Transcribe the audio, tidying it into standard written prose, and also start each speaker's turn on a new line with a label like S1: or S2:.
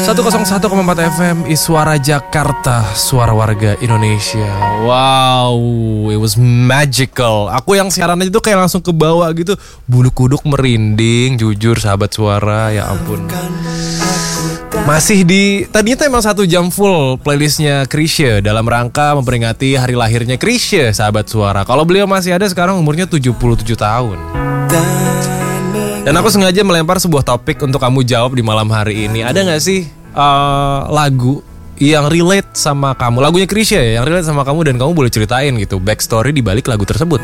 S1: 101,4 FM Iswara Jakarta, suara warga Indonesia. Wow, it was magical. Aku yang siaran aja tuh kayak langsung ke bawah gitu. Bulu kuduk merinding, jujur sahabat suara, ya ampun. Masih tadinya tuh emang 1 jam full playlistnya Chrisye dalam rangka memperingati hari lahirnya Chrisye, sahabat suara. Kalau beliau masih ada sekarang umurnya 77 tahun. Dan aku sengaja melempar sebuah topik untuk kamu jawab di malam hari ini. Ada gak sih lagu yang relate sama kamu? Lagunya Chrisye ya, yang relate sama kamu dan kamu boleh ceritain gitu backstory di balik lagu tersebut.